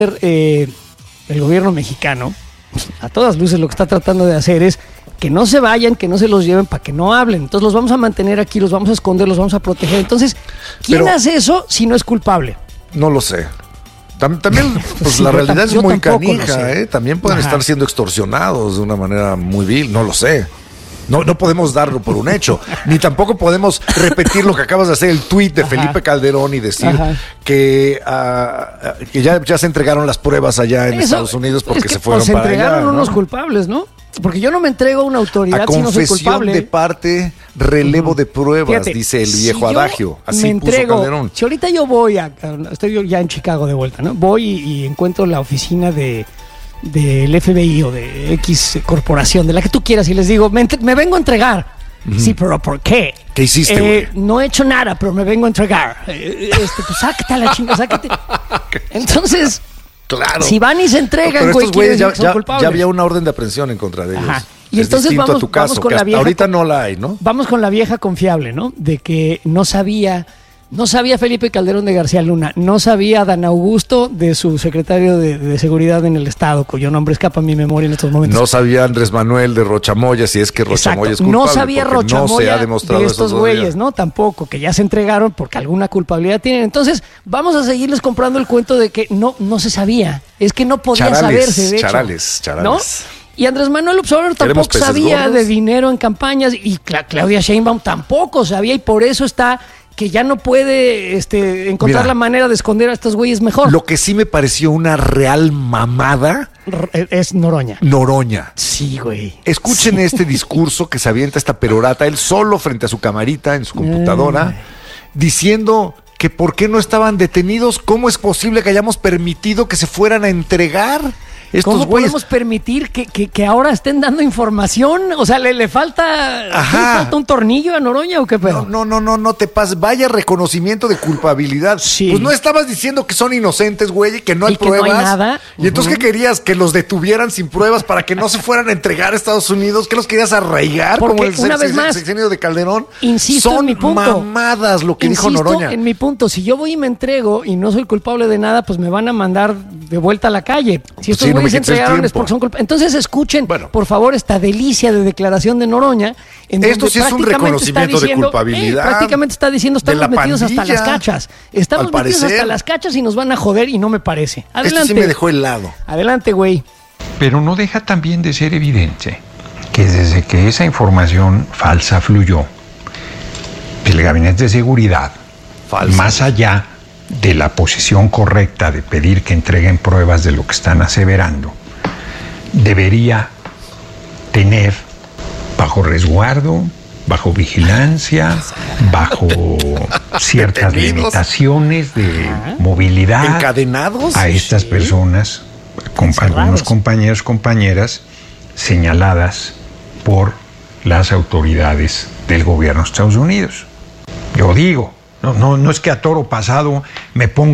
el gobierno mexicano, a todas luces lo que está tratando de hacer es que no se vayan, que no se los lleven para que no hablen. Entonces los vamos a mantener aquí, los vamos a esconder, los vamos a proteger. Entonces, ¿quién hace eso si no es culpable? No lo sé. También pues Sí, la realidad es muy canija, sé. También pueden estar siendo extorsionados de una manera muy vil, no lo sé. No podemos darlo por un hecho, ni tampoco podemos repetir lo que acabas de hacer, el tuit de Felipe Calderón y decir que ya se entregaron las pruebas allá en Estados Unidos porque se fueron para allá. Se entregaron unos culpables, ¿no? Porque yo no me entrego a una autoridad si no soy culpable. A confesión de parte, relevo de pruebas, fíjate, dice el viejo adagio. Así me entrego, puso Calderón. Si ahorita yo voy estoy yo ya en Chicago de vuelta, ¿no? Voy y encuentro la oficina del FBI o de X corporación, de la que tú quieras, y les digo, me vengo a entregar. Sí, pero ¿por qué? ¿Qué hiciste, güey? No he hecho nada, pero me vengo a entregar. Pues sácate a la chinga, sácate. Entonces, claro. Si van y se entregan, pero güey, estos güeyes son culpables. Ya había una orden de aprehensión en contra de ellos. Ajá. Y es entonces distinto vamos, a tu caso, vamos con que la vieja. Ahorita no la hay, ¿no? Vamos con la vieja confiable, ¿no? De que no sabía Felipe Calderón de García Luna, no sabía Dan Augusto de su secretario de Seguridad en el Estado, cuyo nombre escapa a mi memoria en estos momentos. No sabía Andrés Manuel de Rochamoya, si es que Rochamoya es culpable. No sabía Rochamoya no se ha demostrado de estos güeyes, ¿no? Tampoco, que ya se entregaron porque alguna culpabilidad tienen. Entonces, vamos a seguirles comprando el cuento de que no se sabía. Es que no podía saberse, de hecho. Charales. ¿No? Y Andrés Manuel López Obrador tampoco sabía de dinero en campañas, y Claudia Sheinbaum tampoco sabía, y por eso está que ya no puede encontrar la manera de esconder a estos güeyes mejor. Lo que sí me pareció una real mamada es Noroña. Sí, güey. Escuchen este discurso que se avienta esta perorata, él solo frente a su camarita en su computadora, diciendo que por qué no estaban detenidos, cómo es posible que hayamos permitido que se fueran a entregar. ¿Cómo podemos permitir que ahora estén dando información? O sea, ¿le falta un tornillo a Noroña o qué pedo? No te pases. Vaya reconocimiento de culpabilidad. Sí. Pues no estabas diciendo que son inocentes, güey, que no hay pruebas. No hay nada. Y entonces, ¿qué querías? ¿Que los detuvieran sin pruebas para que no se fueran a entregar a Estados Unidos? ¿Qué los querías arraigar? Porque, como el una vez más, sexenio de Calderón. Insisto en mi punto. Son mamadas lo que dijo Noroña. En mi punto. Si yo voy y me entrego y no soy culpable de nada, pues me van a mandar de vuelta a la calle. Si estos güeyes se entregaron es porque son culpables. Entonces escuchen, por favor, esta delicia de declaración de Noroña. Esto sí es un reconocimiento de culpabilidad. Prácticamente está diciendo, estamos metidos hasta las cachas. Estamos metidos hasta las cachas y nos van a joder, y no me parece. Adelante. Esto sí me dejó helado. Adelante, güey. Pero no deja también de ser evidente que desde que esa información falsa fluyó, el Gabinete de Seguridad, más allá de la posición correcta de pedir que entreguen pruebas de lo que están aseverando, debería tener bajo resguardo, bajo vigilancia, bajo ciertas limitaciones de movilidad, encadenados a estas personas, algunos compañeros, compañeras señaladas por las autoridades del gobierno de Estados Unidos. Yo digo, no es que a toro pasado me ponga.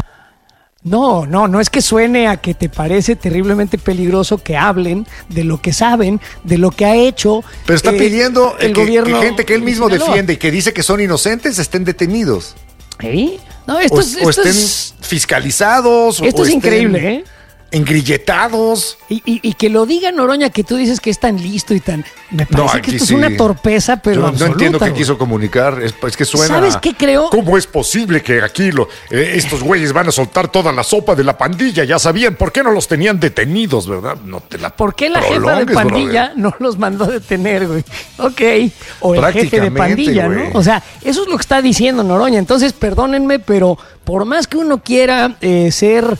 No es que suene a que te parece terriblemente peligroso que hablen de lo que saben, de lo que ha hecho. Pero está pidiendo el gobierno, que gente que él mismo defiende y que dice que son inocentes estén detenidos. No, esto estén fiscalizados. Esto es increíble, ¿eh? Engrilletados. Y que lo diga Noroña, que tú dices que es tan listo y tan... Me parece que esto es una torpeza, pero yo absoluta. No entiendo qué quiso comunicar. Es que suena... ¿Sabes qué creo? ¿Cómo es posible que aquí estos güeyes van a soltar toda la sopa de la pandilla? Ya sabían. ¿Por qué no los tenían detenidos, verdad? ¿Por qué la jefa de pandilla no los mandó a detener, güey? Ok. O el jefe de pandilla, güey, ¿no? O sea, eso es lo que está diciendo Noroña. Entonces, perdónenme, pero por más que uno quiera ser...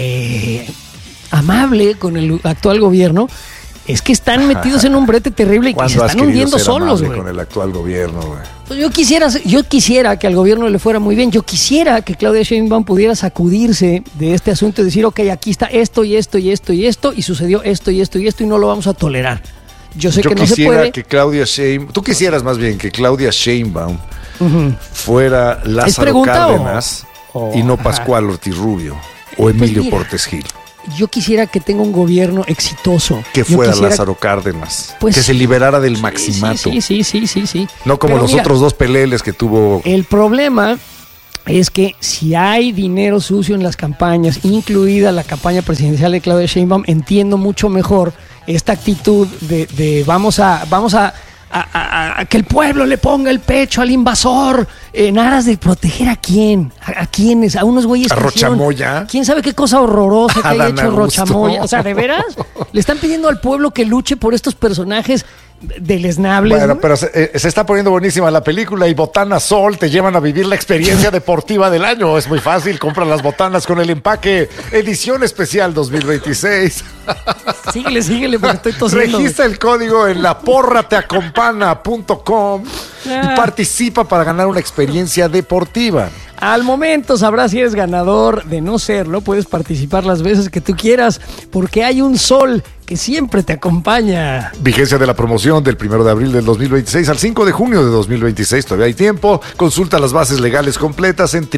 amable con el actual gobierno, es que están metidos en un brete terrible y que se están hundiendo solos, güey. Con el actual gobierno, güey. Pues yo quisiera que al gobierno le fuera muy bien. Yo quisiera que Claudia Sheinbaum pudiera sacudirse de este asunto y decir, ok, aquí está esto y esto y esto y esto, y sucedió esto y esto y esto, y no lo vamos a tolerar. Yo sé que no se puede. Tú quisieras más bien que Claudia Sheinbaum fuera Lázaro Cárdenas y no Pascual Ortiz Rubio o Emilio Portes Gil. Yo quisiera que tenga un gobierno exitoso. Que fuera Lázaro Cárdenas. Pues, que se liberara del maximato. Sí. No como los otros dos peleles que tuvo. El problema es que si hay dinero sucio en las campañas, incluida la campaña presidencial de Claudia Sheinbaum, entiendo mucho mejor esta actitud de vamos a que el pueblo le ponga el pecho al invasor en aras de proteger a quién, a quiénes, a unos güeyes a Rochamoya. ¿Quién sabe qué cosa horrorosa que haya hecho Augusto. Rochamoya? O sea, ¿de veras? Le están pidiendo al pueblo que luche por estos personajes deleznables. Bueno, ¿no? pero se está poniendo buenísima la película y Botana Sol te llevan a vivir la experiencia deportiva del año. Es muy fácil, compra las botanas con el empaque edición especial 2026. Síguele porque estoy tosiendo. Registra el código en laporrateacompana.com y participa para ganar una experiencia deportiva. Al momento sabrás si eres ganador. De no serlo, puedes participar las veces que tú quieras, porque hay un sol que siempre te acompaña. Vigencia de la promoción del 1 de abril del 2026 al 5 de junio de 2026. Todavía hay tiempo. Consulta las bases legales completas en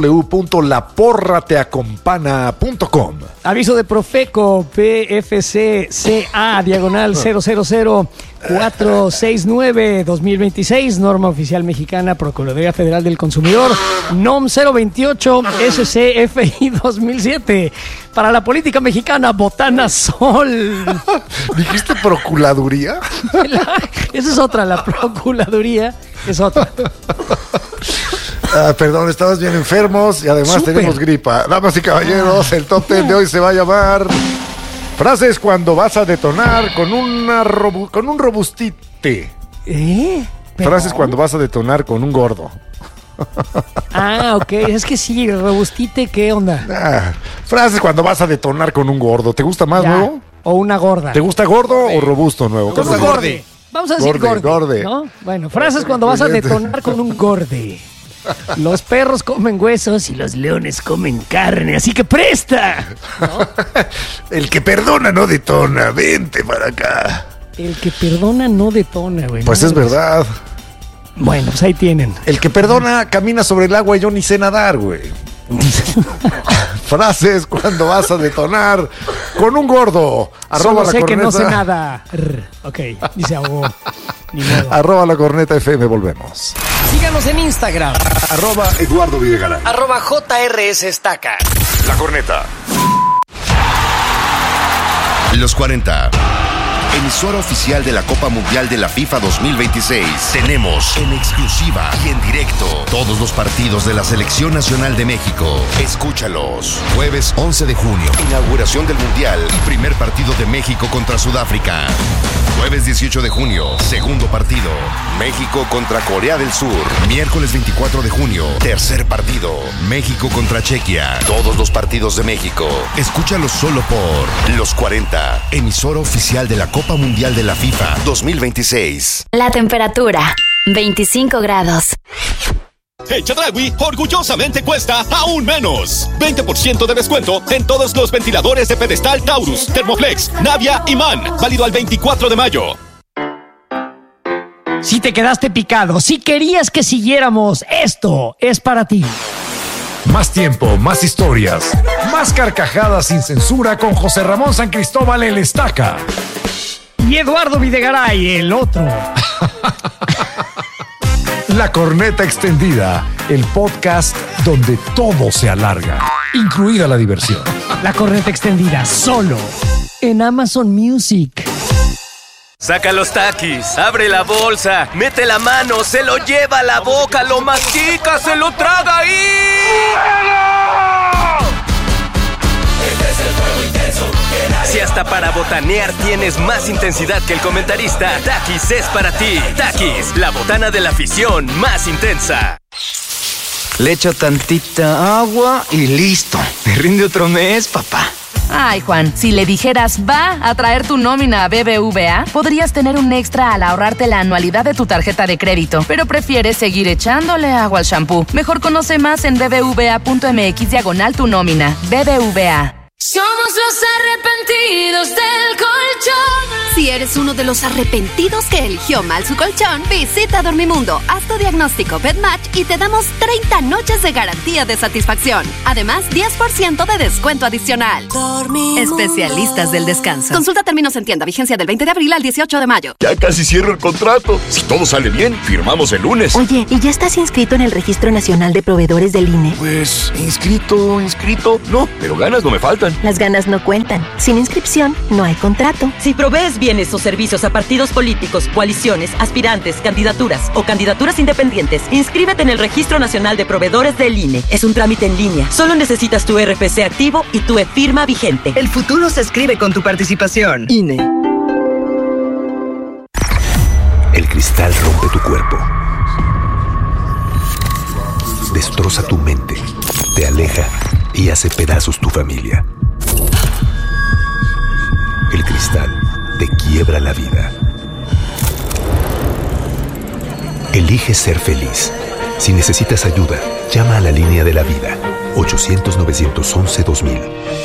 www.laporrateacompana.com. Aviso de Profeco, PFC-CA, diagonal 000-469-2026, norma oficial mexicana, Procuraduría Federal del Consumidor, NOM 028, SCFI 2007. Para la política mexicana, Botana Sol. ¿Dijiste procuraduría? Esa es otra, la Procuraduría es otra. Perdón, estabas bien enfermos y además tenemos gripa. Damas y caballeros, el top 10 de hoy se va a llamar frases cuando vas a detonar con un robustite. Frases cuando vas a detonar con un gordo. Ok, es que sí, robustite, ¿qué onda? Frases cuando vas a detonar con un gordo. ¿Te gusta más nuevo? O una gorda. ¿Te gusta gordo o robusto nuevo? Con un gorde. Vamos a decir gorde, ¿no? Bueno, frases cuando vas a detonar con un gorde. Los perros comen huesos y los leones comen carne, así que presta, ¿no? El que perdona no detona, vente para acá. El que perdona no detona, güey. Pues es verdad. Bueno, pues ahí tienen. El que perdona camina sobre el agua y yo ni sé nadar, güey. Frases cuando vas a detonar con un gordo. Solo sé que no sé nada. Ok, dice ahogó. Arroba la corneta FM, volvemos. Síganos en Instagram. Eduardo Videgaray. @JRS Estaca. La corneta. Los 40. Emisora oficial de la Copa Mundial de la FIFA 2026. Tenemos en exclusiva y en directo todos los partidos de la Selección Nacional de México. Escúchalos. Jueves 11 de junio. Inauguración del Mundial y primer partido de México contra Sudáfrica. Jueves 18 de junio. Segundo partido. México contra Corea del Sur. Miércoles 24 de junio. Tercer partido. México contra Chequia. Todos los partidos de México. Escúchalos solo por Los 40. Emisora oficial de la Copa Mundial de la FIFA 2026. La temperatura, 25 grados. En Chedraui, orgullosamente cuesta aún menos. 20% de descuento en todos los ventiladores de pedestal Taurus, Thermoflex, Navia y MAN. Válido al 24 de mayo. Si te quedaste picado, si querías que siguiéramos, esto es para ti. Más tiempo, más historias, más carcajadas sin censura con José Ramón San Cristóbal el Estaca. Y Eduardo Videgaray, el otro. La corneta extendida, el podcast donde todo se alarga, incluida la diversión. La corneta extendida, solo en Amazon Music. Saca los taquis, abre la bolsa, mete la mano, se lo lleva a la boca, lo mastica, se lo traga y... Si hasta para botanear tienes más intensidad que el comentarista, Takis es para ti. Takis, la botana de la afición más intensa. Le echo tantita agua y listo. Me rinde otro mes, papá. Ay, Juan, si le dijeras va a traer tu nómina a BBVA, podrías tener un extra al ahorrarte la anualidad de tu tarjeta de crédito, pero prefieres seguir echándole agua al shampoo. Mejor conoce más en bbva.mx/tu nómina. BBVA. Somos los arrepentidos del colchón. Si eres uno de los arrepentidos que eligió mal su colchón, visita Dormimundo, haz tu diagnóstico BedMatch y te damos 30 noches de garantía de satisfacción. Además, 10% de descuento adicional. Dormimundo. Especialistas del descanso. Consulta términos en tienda. Vigencia del 20 de abril al 18 de mayo. Ya casi cierro el contrato. Si todo sale bien, firmamos el lunes. Oye, ¿y ya estás inscrito en el Registro Nacional de Proveedores del INE? Pues, inscrito, no, pero ganas no me faltan. Las ganas no cuentan. Sin inscripción, no hay contrato. Si provees bienes o servicios a partidos políticos, coaliciones, aspirantes, candidaturas o candidaturas independientes, inscríbete en el Registro Nacional de Proveedores del INE. Es un trámite en línea. Solo necesitas tu RFC activo y tu e-firma vigente. El futuro se escribe con tu participación. INE. El cristal rompe tu cuerpo. Destroza tu mente. Te aleja y hace pedazos tu familia. El cristal te quiebra la vida. Elige ser feliz. Si necesitas ayuda, llama a la línea de la vida. 800-911-2000.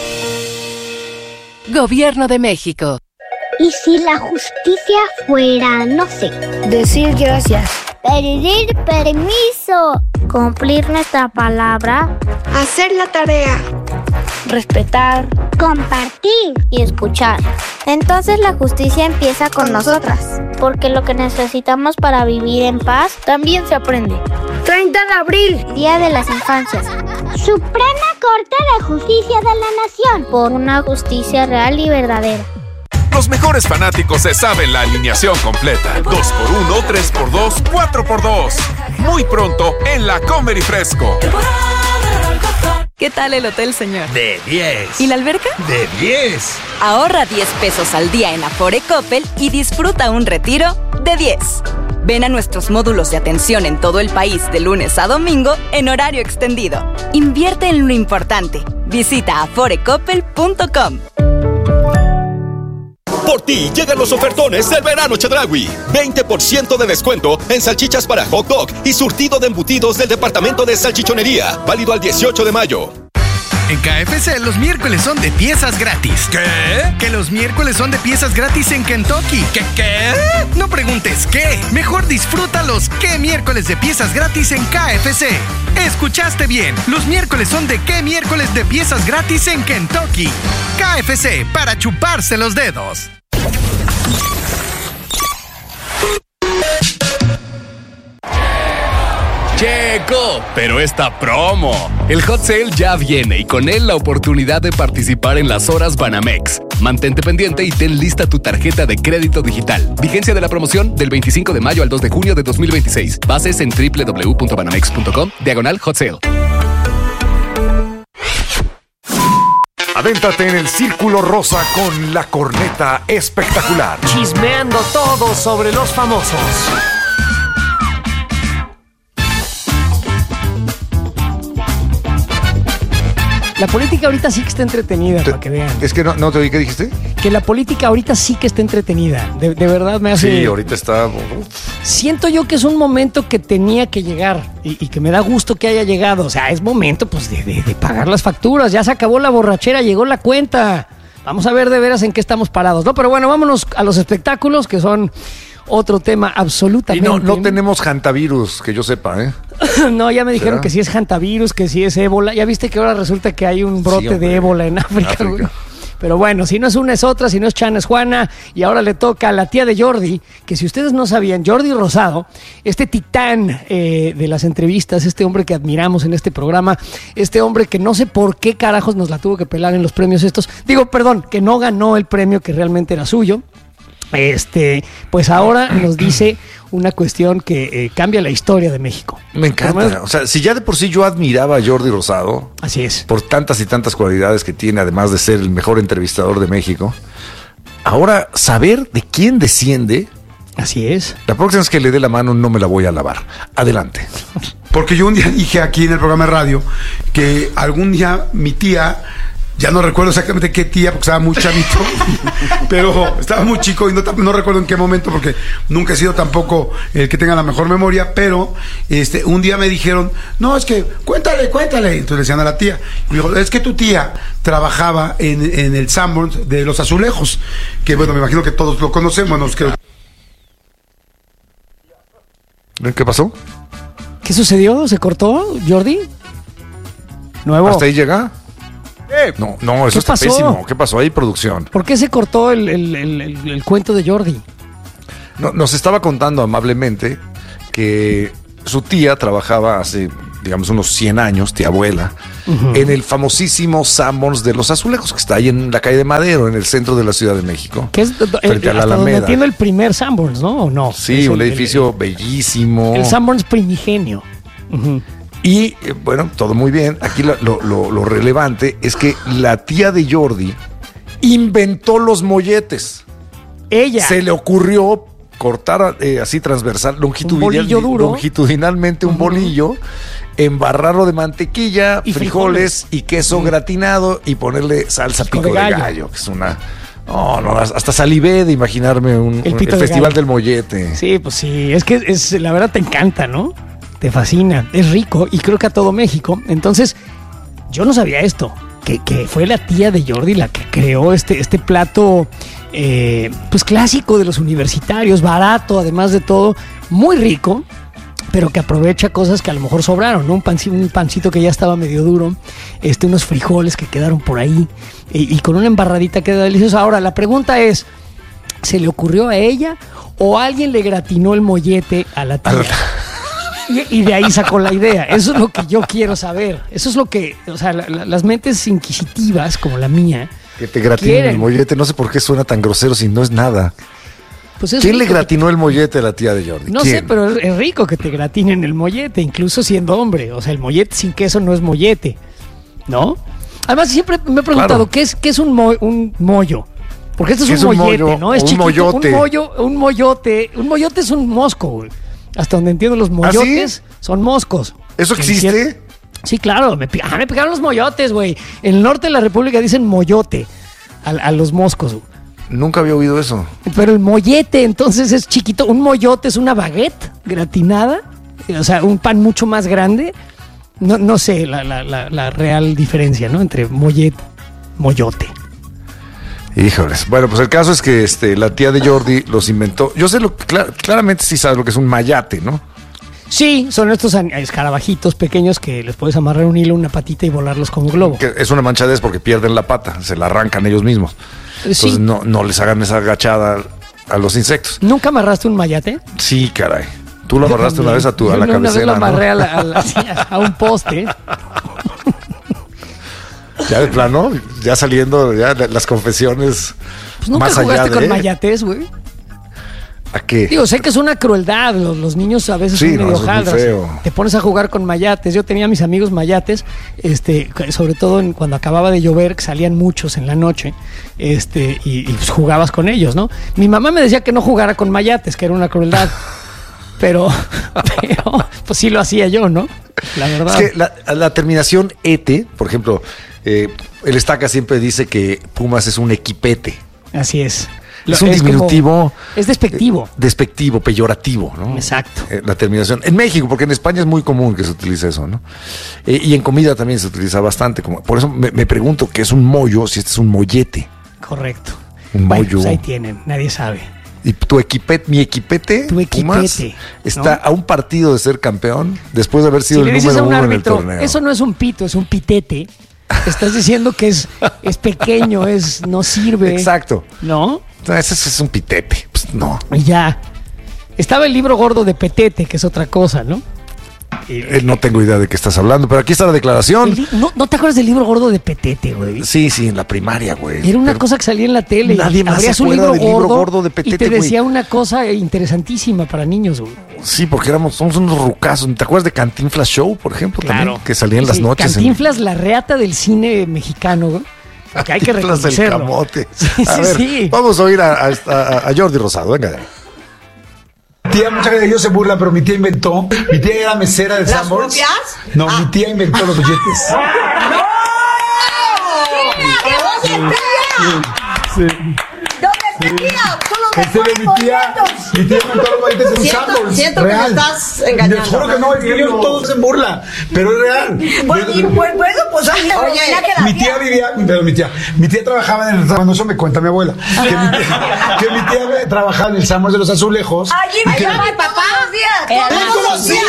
Gobierno de México. ¿Y si la justicia fuera, no sé, decir gracias, pedir permiso, cumplir nuestra palabra, hacer la tarea, respetar, compartir y escuchar? Entonces la justicia empieza con nosotras, porque lo que necesitamos para vivir en paz también se aprende. 30 de abril, Día de las Infancias. Suprema Corte de Justicia de la Nación, por una justicia real y verdadera. Los mejores fanáticos se saben la alineación completa. 2x1, 3x2, 4x2. Muy pronto en la Comer y Fresco. ¿Qué tal el hotel, señor? De 10. ¿Y la alberca? De 10. Ahorra 10 pesos al día en Afore Coppel y disfruta un retiro de 10. Ven a nuestros módulos de atención en todo el país de lunes a domingo en horario extendido. Invierte en lo importante. Visita aforecoppel.com. Por ti llegan los ofertones del verano Chedraui. 20% de descuento en salchichas para hot dog y surtido de embutidos del departamento de salchichonería. Válido al 18 de mayo. En KFC los miércoles son de piezas gratis. ¿Qué? Que los miércoles son de piezas gratis en Kentucky. ¿Qué? No preguntes qué. Mejor disfruta los qué miércoles de piezas gratis en KFC. Escuchaste bien. Los miércoles son de qué miércoles de piezas gratis en Kentucky. KFC, para chuparse los dedos. Checo, pero esta promo. El Hot Sale ya viene y con él la oportunidad de participar en las horas Banamex. Mantente pendiente y ten lista tu tarjeta de crédito digital. Vigencia de la promoción del 25 de mayo al 2 de junio de 2026. Bases en www.banamex.com/Hot Sale. Adéntrate en el Círculo Rosa con la corneta espectacular. Chismeando todo sobre los famosos. La política ahorita sí que está entretenida, para que vean. Es que no te oí, ¿qué dijiste? Que la política ahorita sí que está entretenida. De verdad me hace... Sí, ahorita está... Siento yo que es un momento que tenía que llegar y que me da gusto que haya llegado. O sea, es momento pues de pagar las facturas. Ya se acabó la borrachera, llegó la cuenta. Vamos a ver de veras en qué estamos parados, ¿no? Pero bueno, vámonos a los espectáculos, que son otro tema absolutamente... Y no tenemos hantavirus, que yo sepa, ¿eh? No, ya me dijeron que sí es hantavirus, que sí es ébola. Ya viste que ahora resulta que hay un brote de ébola en África. Pero bueno, si no es una es otra, si no es Chana es Juana. Y ahora le toca a la tía de Jordi, que si ustedes no sabían, Jordi Rosado, este titán de las entrevistas, este hombre que admiramos en este programa, este hombre que no sé por qué carajos nos la tuvo que pelar en los premios estos. Digo, perdón, que no ganó el premio que realmente era suyo. Pues ahora nos dice una cuestión que cambia la historia de México. Me encanta. O sea, si ya de por sí yo admiraba a Jordi Rosado. Así es. Por tantas y tantas cualidades que tiene, además de ser el mejor entrevistador de México. Ahora, saber de quién desciende. Así es. La próxima vez que le dé la mano no me la voy a lavar. Adelante. Porque yo un día dije aquí en el programa de radio que algún día mi tía Ya no recuerdo exactamente qué tía, porque estaba muy chavito, pero estaba muy chico y no recuerdo en qué momento, porque nunca he sido tampoco el que tenga la mejor memoria, pero un día me dijeron, no, es que cuéntale. Entonces le decían a la tía, y me dijo, es que tu tía trabajaba en el Sanborns de Los Azulejos, que bueno, me imagino que todos lo conocemos. ¿Qué pasó? ¿Qué sucedió? ¿Se cortó, Jordi? ¿Nuevo? ¿Hasta ahí llega? No, eso está pésimo. ¿Qué pasó ahí, producción? ¿Por qué se cortó el cuento de Jordi? No, nos estaba contando amablemente que su tía trabajaba hace, digamos, unos 100 años, tía abuela, en el famosísimo Sanborns de Los Azulejos, que está ahí en la calle de Madero, en el centro de la Ciudad de México. Que es frente a la Alameda. Donde tiene el primer Sanborns, ¿no? ¿O no? Sí, un edificio bellísimo. El Sanborns primigenio. Y bueno, todo muy bien. Aquí lo relevante es que la tía de Jordi inventó los molletes. Ella. Se le ocurrió cortar así transversal, longitudinalmente un bolillo, embarrarlo de mantequilla, y frijoles y queso gratinado y ponerle salsa pico de gallo, que es una... No, hasta salivé de imaginarme el festival del mollete. Sí, pues sí, es que la verdad te encanta, ¿no? Te fascina, es rico y creo que a todo México. Entonces, yo no sabía esto, que fue la tía de Jordi la que creó este plato pues clásico de los universitarios, barato, además de todo, muy rico, pero que aprovecha cosas que a lo mejor sobraron, ¿no? Un pancito que ya estaba medio duro, unos frijoles que quedaron por ahí y con una embarradita queda deliciosa. Ahora, la pregunta es, ¿se le ocurrió a ella o alguien le gratinó el mollete a la tía? Y de ahí sacó la idea. Eso es lo que yo quiero saber. Eso es lo que, o sea, las mentes inquisitivas como la mía. Que te gratinen el mollete. No sé por qué suena tan grosero si no es nada. Pues es ¿Quién le gratinó el mollete a la tía de Jordi? No sé, pero es rico que te gratinen el mollete, incluso siendo hombre. O sea, el mollete sin queso no es mollete, ¿no? Además, siempre me he preguntado, ¿qué es un mollo? Porque esto es un mollete, mollo, ¿no? Es un chiquito. Mollote. Un mollote es un mosco, güey. Hasta donde entiendo, los mollotes son moscos. ¿Eso existe? Sí, claro. Me pegaron los mollotes, güey. En el norte de la República dicen mollote a los moscos, güey. Nunca había oído eso. Pero el mollete, entonces, es chiquito. Un mollote es una baguette gratinada. O sea, un pan mucho más grande. No sé la real diferencia, ¿no? Entre mollote. Híjoles. Bueno, pues el caso es que la tía de Jordi los inventó. Yo sé claramente sí sabes lo que es un mayate, ¿no? Sí, son estos escarabajitos pequeños que les puedes amarrar un hilo, una patita y volarlos como globo. Que es una manchadez porque pierden la pata, se la arrancan ellos mismos. Entonces sí. No les hagan esa agachada a los insectos. ¿Nunca amarraste un mayate? Sí, caray. Tú lo amarraste una vez a la cabecera, una vez lo amarré, ¿no? a un poste. Ya de plano, ya saliendo, ya las confesiones. Pues nunca más allá jugaste con mayates, güey. ¿A qué? Digo, sé que es una crueldad. Los niños a veces son medio hojaldras. Te pones a jugar con mayates. Yo tenía a mis amigos mayates, sobre todo cuando acababa de llover, que salían muchos en la noche, y pues jugabas con ellos, ¿no? Mi mamá me decía que no jugara con mayates, que era una crueldad. pero pues sí lo hacía yo, ¿no? La verdad. Es que la terminación ete, por ejemplo, el Estaca siempre dice que Pumas es un equipete. Así es. Es un diminutivo. Es despectivo. Despectivo, peyorativo, ¿no? Exacto. La terminación. En México, porque en España es muy común que se utilice eso, ¿no? Y en comida también se utiliza bastante. Por eso me pregunto qué es un mollo, si este es un mollete. Correcto. Un mollo. Pues ahí tienen, nadie sabe. Y mi equipete, Pumas, está a un partido de ser campeón después de haber sido el número uno en el torneo. Eso no es un pito, es un pitete. Estás diciendo que es pequeño, no sirve. Exacto. ¿No? Ese es un pitete. Pues no. Ya. Estaba el libro gordo de Petete, que es otra cosa, ¿no? No tengo idea de qué estás hablando, pero aquí está la declaración. ¿No te acuerdas del libro gordo de Petete, güey? Sí, en la primaria, güey. Era una cosa que salía en la tele. Nadie más se acuerda del libro gordo de Petete, y te decía una cosa interesantísima para niños, güey. Sí, porque somos unos rucazos. ¿Te acuerdas de Cantinflas Show, por ejemplo? Claro. También, que salía en las noches. Cantinflas, la reata del cine mexicano, güey. Porque hay que reconocerlo. El camote. Sí. Vamos a oír a Jordi Rosado. Venga. Tía, muchas veces ellos se burlan, pero mi tía inventó. Mi tía era mesera de Sanborns. ¿Las propias? No, mi tía inventó los billetes. Sí. ¿Dónde mi tía? Son los de mi tía inventó los molletes en Sanborns. Siento que me estás engañando. Les juro que no, es que ellos todos se burla, pero es real. Bueno, pues oye, mi tía trabajaba en el Sanborns, eso me cuenta mi abuela, que mi tía trabajaba en el Sanborns de los Azulejos. Allí me llama mi papá. ¿Cómo así?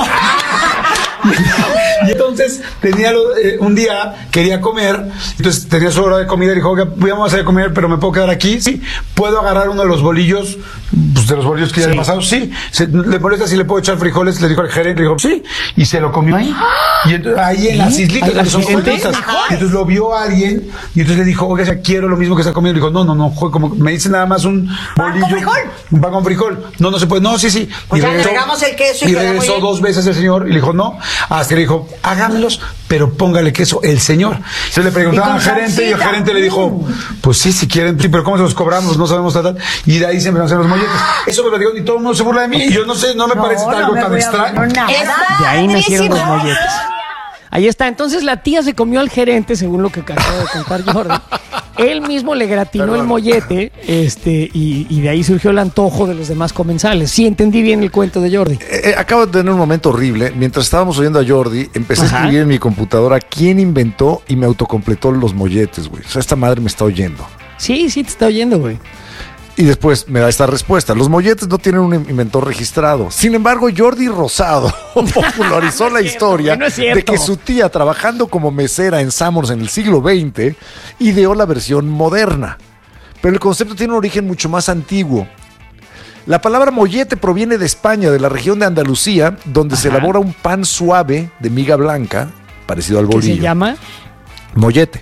Y entonces un día quería comer, entonces tenía su hora de comida y dijo, oiga, vamos a hacer de comer, pero me puedo quedar aquí. Sí, puedo agarrar uno de los bolillos, pues de los bolillos que ya he pasado. Sí, le molesta si le puedo echar frijoles, le dijo al gerente, dijo, sí, y se lo comió ahí. Y entonces, ahí en las islitas, que son bonitas. Entonces lo vio a alguien y entonces le dijo, oiga, quiero lo mismo que está comiendo. Le dijo, no, como me dice nada más un bolillo. ¿Un pan con frijol? No se puede. No, sí. Pues ya le regamos el queso y regresó 2 veces el señor y le dijo, no. Hasta que le dijo, hágamelos, pero póngale queso el señor. Se le preguntaba al gerente y el gerente le dijo, pues sí, si quieren, sí, pero ¿cómo se los cobramos? No sabemos tal. Y de ahí se empezaron a hacer los molletes. Eso me lo digo y todo el mundo se burla de mí. Y yo no sé, no me parece algo tan extraño. De ahí nacieron los molletes. Ahí está. Entonces la tía se comió al gerente, según lo que acaba de contar Jordi. Él mismo le gratinó el mollete, y de ahí surgió el antojo de los demás comensales. Sí, entendí bien el cuento de Jordi. Acabo de tener un momento horrible. Mientras estábamos oyendo a Jordi, empecé a escribir en mi computadora quién inventó y me autocompletó los molletes, güey. O sea, esta madre me está oyendo. Sí, te está oyendo, güey. Y después me da esta respuesta. Los molletes no tienen un inventor registrado. Sin embargo, Jordi Rosado popularizó la historia de que su tía, trabajando como mesera en Sanborns en el siglo XX, ideó la versión moderna. Pero el concepto tiene un origen mucho más antiguo. La palabra mollete proviene de España, de la región de Andalucía, donde se elabora un pan suave de miga blanca, parecido al bolillo. ¿Qué se llama? Mollete.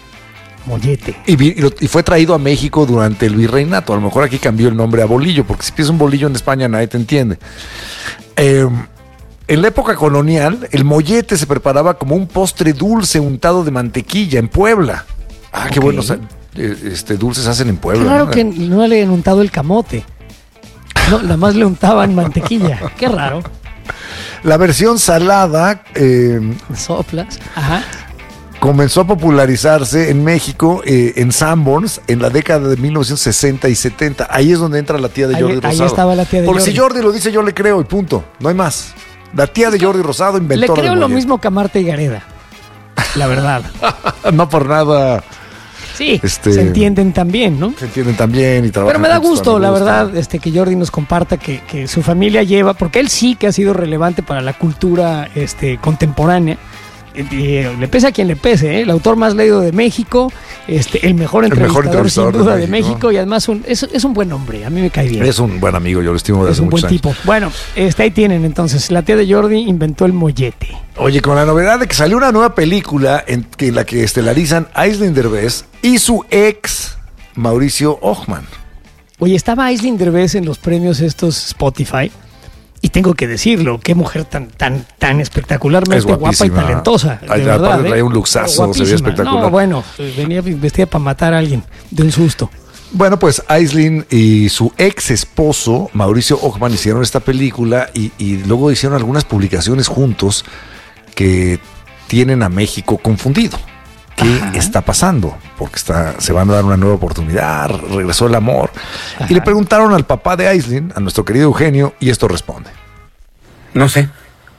Y fue traído a México durante el virreinato. A lo mejor aquí cambió el nombre a bolillo, porque si pides un bolillo en España nadie te entiende. En la época colonial, el mollete se preparaba como un postre dulce untado de mantequilla en Puebla. Qué buenos dulces hacen en Puebla. Claro, ¿no? Que no le han untado el camote. No, nada más le untaban mantequilla. Qué raro. La versión salada soplas. Ajá. Comenzó a popularizarse en México, en Sanborns, en la década de 1960 y 70. Ahí es donde entra la tía de Jordi Rosado. Ahí estaba la tía de Jordi. Porque si Jordi lo dice, yo le creo y punto. No hay más. La tía de Jordi Rosado inventó. Le creo lo mismo que a Marta y Gareda. La verdad. No por nada. Sí, se entienden también, ¿no? Se entienden también y trabajan. Pero me da gusto, la verdad, que Jordi nos comparta que su familia lleva, porque él sí que ha sido relevante para la cultura contemporánea. Le pese a quien le pese, el autor más leído de México, el mejor entrevistador sin duda de México, y además es un buen hombre, a mí me cae bien. Es un buen amigo, yo lo estimo desde hace muchos años. Es un buen tipo. Bueno, ahí tienen entonces, la tía de Jordi inventó el mollete. Oye, con la novedad de que salió una nueva película en la que estelarizan Aislinn Derbez y su ex Mauricio Ockman. Oye, estaba Aislinn Derbez en los premios Spotify. Y tengo que decirlo, qué mujer tan espectacularmente guapa y talentosa. De verdad, traía un luxazo, se veía espectacular. No, bueno, venía vestida para matar a alguien de un susto. Bueno, pues Aislinn y su ex esposo, Mauricio Ockman, hicieron esta película y luego hicieron algunas publicaciones juntos que tienen a México confundido. ¿Qué está pasando? Porque se van a dar una nueva oportunidad, regresó el amor. Y le preguntaron al papá de Aislinn, a nuestro querido Eugenio, y esto responde. No sé,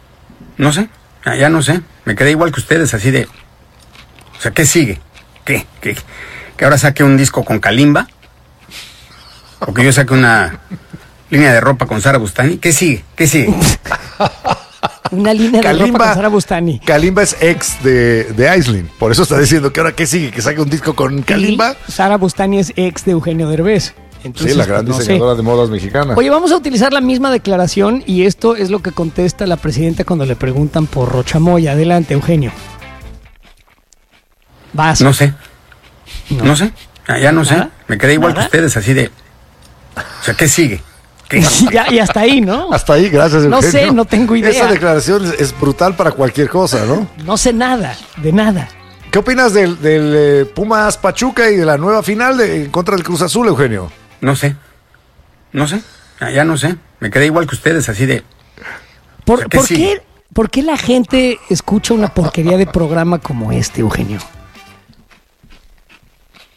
ya no sé. Me quedé igual que ustedes, así de... O sea, ¿qué sigue? ¿Qué? ¿Que ahora saque un disco con Kalimba? ¿O que yo saque una línea de ropa con Sara Bustani? ¿Qué sigue? Una línea de ropa con Sara Bustani. Kalimba es ex de Aislinn. Por eso está diciendo que ahora ¿qué sigue? ¿Que saque un disco con Kalimba? Y Sara Bustani es ex de Eugenio Derbez. Entonces, sí, la gran diseñadora de modas mexicana. Oye, vamos a utilizar la misma declaración y esto es lo que contesta la presidenta cuando le preguntan por Rocha Moya. Adelante, Eugenio. Vas. No sé. Ya no sé. Me quedé igual que ustedes, así de... O sea, ¿qué sigue? Y hasta ahí, ¿no? Hasta ahí, gracias, Eugenio. No sé, no tengo idea. Esa declaración es brutal para cualquier cosa, ¿no? No sé nada, de nada. ¿Qué opinas del Pumas Pachuca y de la nueva final en contra del Cruz Azul, Eugenio? No sé. Ya no sé. Me quedé igual que ustedes, así de... ¿Por qué la gente escucha una porquería de programa como este, Eugenio?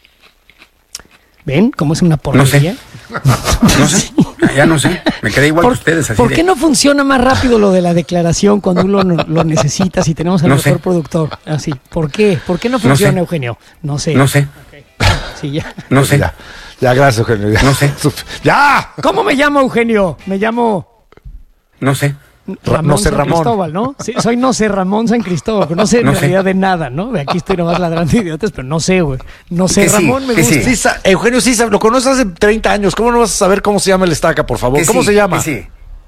¿Ven cómo es una porquería? No sé, ya no sé. Me quedé igual que ustedes. Así ¿Por qué no funciona más rápido lo de la declaración cuando uno lo necesita si tenemos al mejor productor? Así, ¿por qué? ¿Por qué no funciona, Eugenio? No sé. No sé. Okay. Sí, ya. No sé. Ya, gracias, Eugenio. Ya. No sé. ¡Ya! ¿Cómo me llamo, Eugenio? Me llamo... No sé. Ramón San Cristóbal, ¿no? Sí, soy no sé Ramón San Cristóbal, pero no sé en realidad de nada, ¿no? Aquí estoy nomás ladrando idiotas, pero no sé, güey. No sé, Ramón me gusta. Sí, Eugenio Sisa, lo conoces hace 30 años. ¿Cómo no vas a saber cómo se llama el estaca, por favor? ¿Cómo se llama? Sí.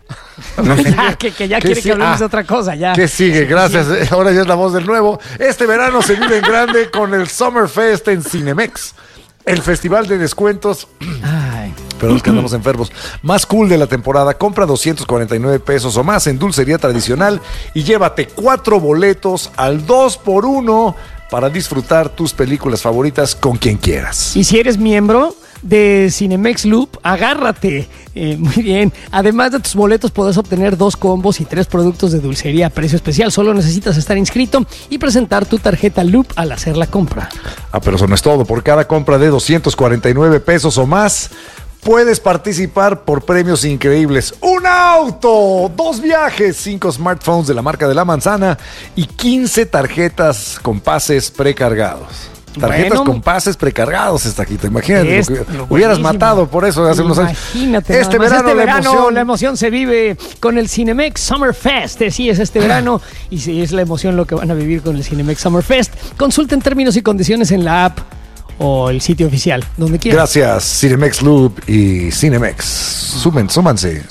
No sé. que ya quiere que hablemos de otra cosa, ya. ¿Qué sigue? Gracias. Sí. Ahora ya es la voz del nuevo. Este verano se vive en grande con el Summer Fest en Cinemex. El festival de descuentos. Ay. Perdón, es que andamos enfermos. Más cool de la temporada. Compra 249 pesos o más en dulcería tradicional y llévate 4 boletos al 2x1 para disfrutar tus películas favoritas con quien quieras. Y si eres miembro de Cinemex Loop, agárrate. Muy bien. Además de tus boletos, podrás obtener 2 combos y 3 productos de dulcería a precio especial. Solo necesitas estar inscrito y presentar tu tarjeta Loop al hacer la compra. Pero eso no es todo. Por cada compra de 249 pesos o más, puedes participar por premios increíbles. ¡Un auto! 2 viajes, 5 smartphones de la marca de la manzana y 15 tarjetas con pases precargados. Tarjetas con pases precargados, Estaquito. Imagínate, hubieras matado por eso hace unos años. Imagínate. Este verano la emoción se vive con el Cinemex Summer Fest. Sí, es este verano y sí, es la emoción lo que van a vivir con el Cinemex Summer Fest. Consulten términos y condiciones en la app o el sitio oficial, donde quieran. Gracias, Cinemex Loop y Cinemex. Súmense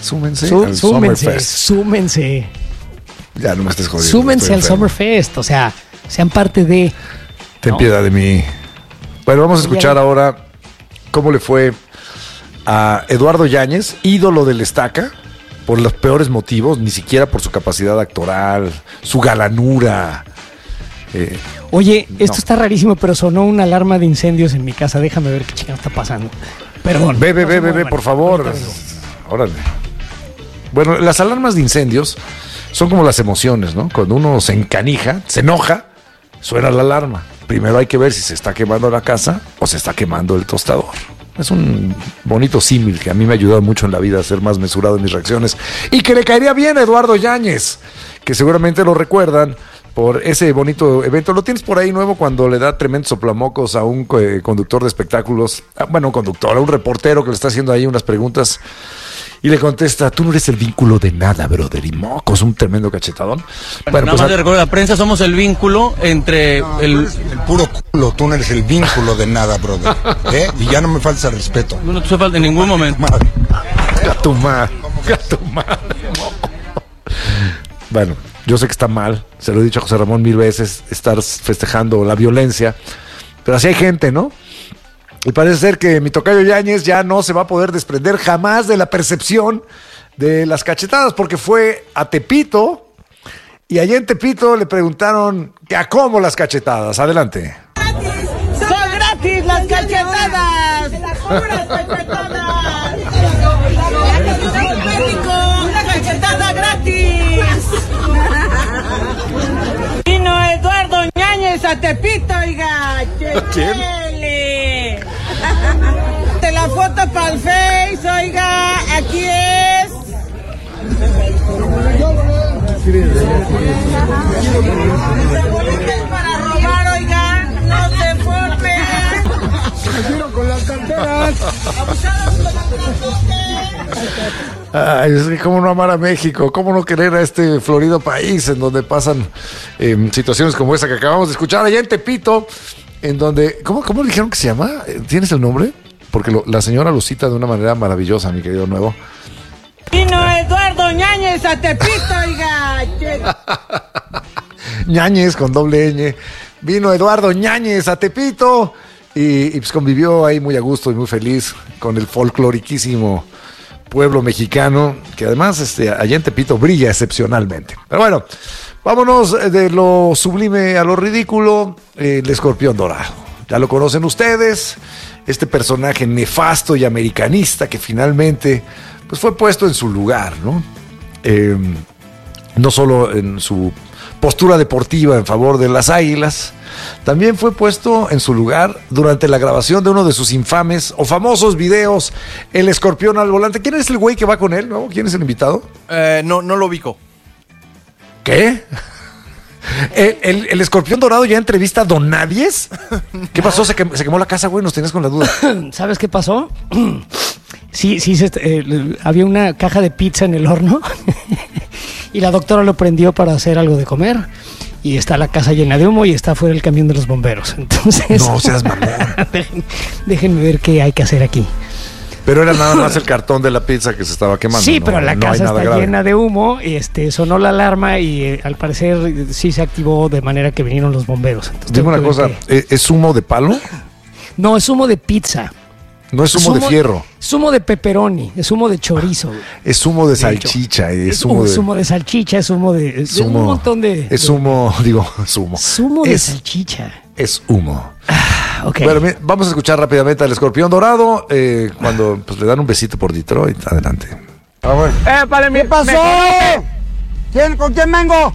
al Summer Fest. Súmense. Ya no me estés jodiendo. Súmense al Summer Fest, o sea, sean parte de... Ten piedad de mí. Bueno, vamos a escuchar ahora cómo le fue a Eduardo Yáñez, ídolo del Estaca, por los peores motivos, ni siquiera por su capacidad actoral, su galanura. Oye, esto está rarísimo, pero sonó una alarma de incendios en mi casa. Déjame ver qué chingada está pasando. Perdón. Ve, por favor. Órale. Bueno, las alarmas de incendios son como las emociones, ¿no? Cuando uno se encanija, se enoja, suena la alarma. Primero hay que ver si se está quemando la casa o se está quemando el tostador. Es un bonito símil que a mí me ha ayudado mucho en la vida a ser más mesurado en mis reacciones y que le caería bien a Eduardo Yáñez, que seguramente lo recuerdan por ese bonito evento. Lo tienes por ahí nuevo cuando le da tremendos soplamocos a un conductor de espectáculos, a un reportero que le está haciendo ahí unas preguntas y le contesta: tú no eres el vínculo de nada, brother, y mocos, un tremendo cachetadón. Bueno, nada más le recuerdo a la prensa, somos el vínculo entre el puro culo, tú no eres el vínculo de nada, brother, y ya no me falta respeto. No te falta en ningún momento. Gato madre. Bueno, yo sé que está mal, se lo he dicho a José Ramón 1000 veces, estar festejando la violencia, pero así hay gente, ¿no? Y parece ser que mi tocayo Yáñez ya no se va a poder desprender jamás de la percepción de las cachetadas, porque fue a Tepito y allá en Tepito le preguntaron que a cómo las cachetadas. Adelante. ¡Son gratis las cachetadas! ¡Las puras cachetadas! ¡Una cachetada gratis! Vino Eduardo Yáñez a Tepito, oiga. ¿Quién? De la foto para el Face, oiga, aquí es. Para robar, oiga, no se formen. Con las carteras. Ay, es que cómo no amar a México, cómo no querer a este florido país en donde pasan situaciones como esa que acabamos de escuchar allá en Tepito, en donde, ¿cómo dijeron que se llama? ¿Tienes el nombre? Porque la señora lo cita de una manera maravillosa, mi querido nuevo. Vino Eduardo Yáñez a Tepito, oiga. Ñañez con doble ñ. Vino Eduardo Yáñez a Tepito y pues convivió ahí muy a gusto y muy feliz con el folcloriquísimo pueblo mexicano, que además allá en Tepito brilla excepcionalmente. Pero bueno, vámonos de lo sublime a lo ridículo. El escorpión dorado. Ya lo conocen ustedes. Este personaje nefasto y americanista que finalmente pues fue puesto en su lugar, ¿no? No solo en su postura deportiva en favor de las Águilas, también fue puesto en su lugar durante la grabación de uno de sus infames o famosos videos, El Escorpión al Volante. ¿Quién es el güey que va con él, no? ¿Quién es el invitado? No lo ubico. ¿Qué? ¿El Escorpión Dorado ya entrevista a Don Nadies? ¿Qué pasó? Se quemó la casa, güey, nos tenías con la duda. ¿Sabes qué pasó? Sí, había una caja de pizza en el horno y la doctora lo prendió para hacer algo de comer y está la casa llena de humo y está fuera el camión de los bomberos. Entonces, no seas mamón. Déjenme ver qué hay que hacer aquí. Pero era nada más el cartón de la pizza que se estaba quemando. Sí, pero la casa está llena de humo, sonó la alarma y al parecer sí se activó de manera que vinieron los bomberos. Entonces, dime una cosa, ¿es humo de palo? No, es humo de pizza. No es humo de fierro. Es humo de pepperoni, es humo de chorizo. Es humo de salchicha. Es humo de salchicha, es humo de... un montón de... Es humo, es humo. Es humo de salchicha. Es humo. Okay. Bueno, vamos a escuchar rápidamente al Escorpión Dorado cuando le dan un besito por Detroit. Adelante. ¿Qué pasó? ¿Con quién vengo?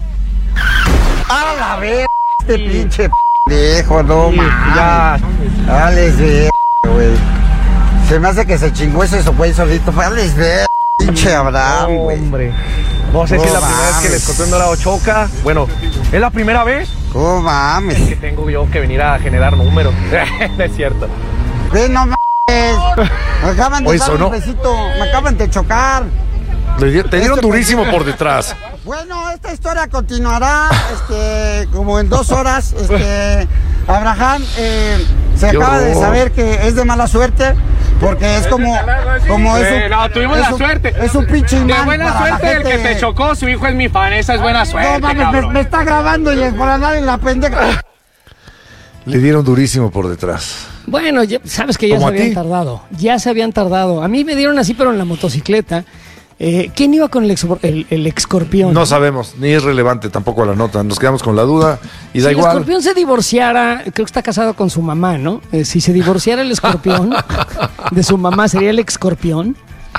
A la vez, pinche pendejo, no mames. Dale, güey. Se me hace que se chingó ese güey solito. Dale, pinche Abraham, güey. Hombre. No sé si es la primera vez que el Escorpión Dorado choca. Bueno, ¿es la primera vez? ¡Oh, mames! Es que tengo yo que venir a generar números. Es cierto. No mames. Me acaban de dar un besito. Me acaban de chocar. Te dieron durísimo por detrás. Bueno, esta historia continuará como en 2 horas. Abraham se acaba de saber que es de mala suerte. Porque es como es no, tuvimos la suerte. Es un pinche imán. De buena suerte el que te chocó, su hijo es mi fan, esa es buena suerte. No mames, me está grabando y por andar en la pendeja. Le dieron durísimo por detrás. Bueno, sabes que ya se habían tardado. Ya se habían tardado. A mí me dieron así, pero en la motocicleta. ¿Quién iba con el Escorpión? No sabemos, ni es relevante tampoco la nota. Nos quedamos con la duda y da igual. Si el Escorpión se divorciara, creo que está casado con su mamá, ¿no? Si se divorciara el Escorpión de su mamá, ¿sería el Escorpión?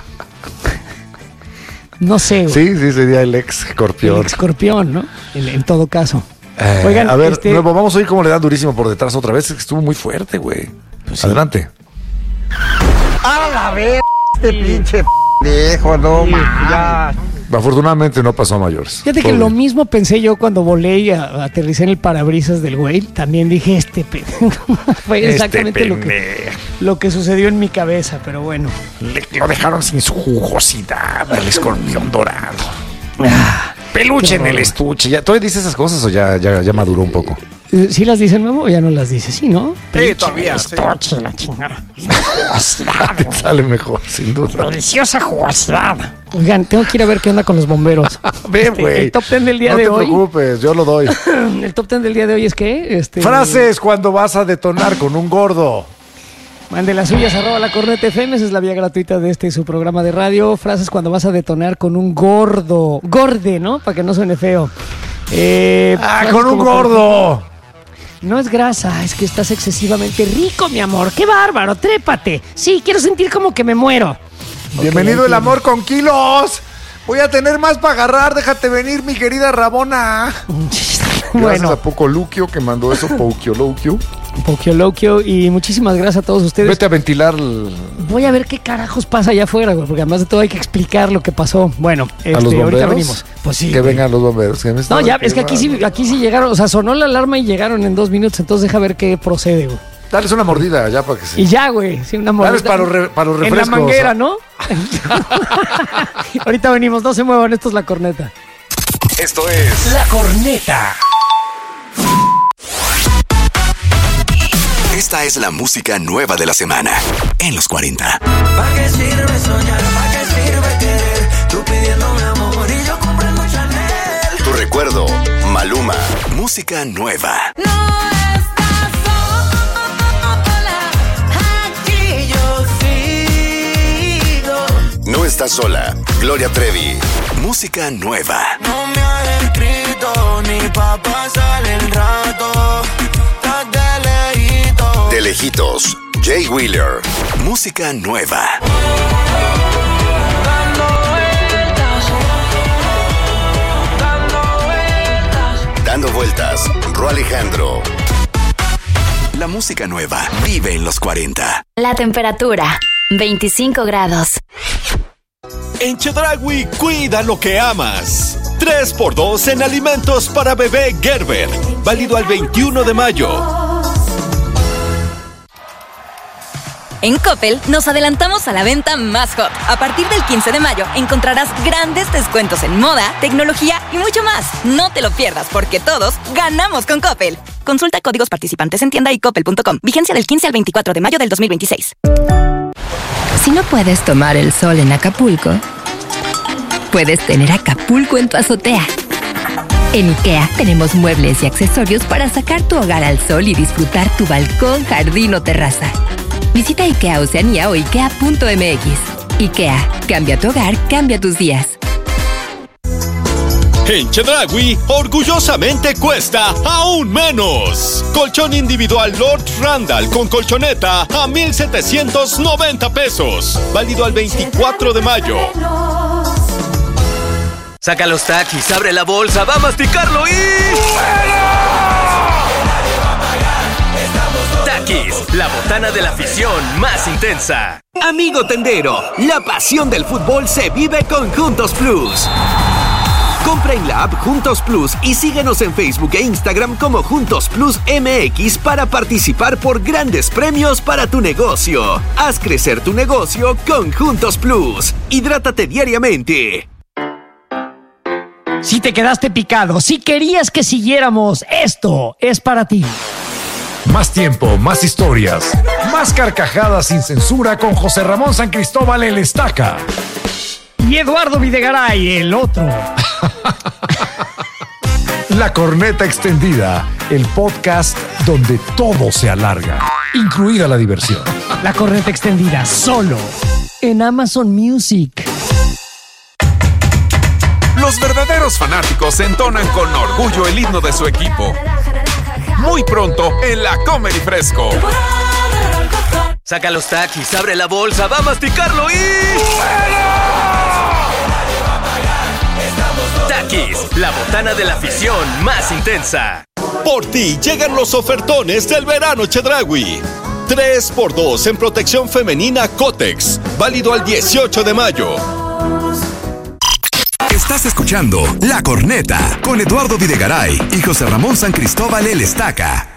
No sé. Güey. Sí, sería el Escorpión. El Escorpión, ¿no? En todo caso. Oigan, a ver, nuevo, vamos a oír cómo le dan durísimo por detrás otra vez. Estuvo muy fuerte, güey. Pues sí. Adelante. A la vez, pinche pendejo, no mames. Afortunadamente no pasó a mayores. Fíjate que lo mismo pensé yo cuando volé y aterricé en el parabrisas del güey. También dije, fue exactamente lo que sucedió en mi cabeza, pero bueno. Lo dejaron sin su jugosidad, el Escorpión Dorado. Peluche en el estuche. ¿Todavía dices esas cosas o ya maduró un poco? ¿Sí las dice Memo o ya no las dice? Sí, ¿no? Sí, todavía. Estuche, la chingada. Te sale mejor, sin duda. Deliciosa jugosidad. Oigan, tengo que ir a ver qué onda con los bomberos. Ve, güey. El top 10 del día de hoy. No te preocupes, yo lo doy. El top 10 del día de hoy es que... Frases cuando vas a detonar con un gordo. Mande las suyas, @La Corneta FM, esa es la vía gratuita de su programa de radio. Frases cuando vas a detonar con un gordo. Gorde, ¿no? Para que no suene feo. Con un gordo. No es grasa, es que estás excesivamente rico, mi amor. ¡Qué bárbaro! ¡Trépate! Sí, quiero sentir como que me muero. Bienvenido el amor con kilos. Voy a tener más para agarrar. Déjate venir, mi querida Rabona. Gracias a Poco Luquio que mandó eso, Poquioloquio, y muchísimas gracias a todos ustedes. Vete a ventilar. Voy a ver qué carajos pasa allá afuera, güey, porque además de todo hay que explicar lo que pasó. Bueno, ¿a los ahorita venimos. Pues sí. Que vengan los bomberos. No, ya, es que aquí sí llegaron, o sea, sonó la alarma y llegaron en 2 minutos, entonces deja ver qué procede, güey. Dales una mordida ya para que se... Y ya, güey, sí, una mordida. Dales para los refrescos. En la manguera, ¿no? Ahorita venimos, no se muevan, esto es La Corneta. Esto es La Corneta. Esta es la música nueva de la semana en los 40. ¿Para qué sirve soñar? ¿Para qué sirve querer? Tú pidiéndome amor y yo comprando Chanel. Tu recuerdo, Maluma, música nueva. No estás sola, aquí yo sigo. No estás sola, Gloria Trevi, música nueva. No me has escrito ni pa' pasar el rato. De lejitos, Jay Wheeler, música nueva. vueltas, Ro Alejandro. La música nueva vive en los 40. La temperatura, 25 grados. En Chedraui, cuida lo que amas. 3x2 en alimentos para bebé Gerber. Válido al 21 de mayo. En Coppel nos adelantamos a la venta más hot. A partir del 15 de mayo encontrarás grandes descuentos en moda, tecnología y mucho más. No te lo pierdas porque todos ganamos con Coppel. Consulta códigos participantes en tienda y coppel.com. Vigencia del 15 al 24 de mayo del 2026. Si no puedes tomar el sol en Acapulco, puedes tener Acapulco en tu azotea. En IKEA tenemos muebles y accesorios para sacar tu hogar al sol y disfrutar tu balcón, jardín o terraza. Visita IKEA Oceanía o IKEA.mx. IKEA, cambia tu hogar, cambia tus días. En Chedraui, orgullosamente cuesta aún menos. Colchón individual Lord Randall con colchoneta a 1,790 pesos. Válido al 24 de mayo. Saca los taquis, abre la bolsa, va a masticarlo y... Takis, la botana de la afición más intensa. Amigo tendero, la pasión del fútbol se vive con Juntos Plus. Compra en la app Juntos Plus y síguenos en Facebook e Instagram como Juntos Plus MX para participar por grandes premios para tu negocio. Haz crecer tu negocio con Juntos Plus. Hidrátate diariamente. Si te quedaste picado, si querías que siguiéramos, esto es para ti. Más tiempo, más historias, más carcajadas sin censura con José Ramón San Cristóbal el Estaca. Y Eduardo Videgaray, el otro. La Corneta Extendida, el podcast donde todo se alarga, incluida la diversión. La Corneta Extendida, solo en Amazon Music. Los verdaderos fanáticos entonan con orgullo el himno de su equipo. Muy pronto en la Comedy Fresco. Saca los taquis, abre la bolsa, va a masticarlo y... Takis, la botana de la afición más intensa. Por ti llegan los ofertones del verano Chedraui. 3x2 en protección femenina Cotex. Válido al 18 de mayo. Estás escuchando La Corneta con Eduardo Videgaray y José Ramón San Cristóbal el Estaca.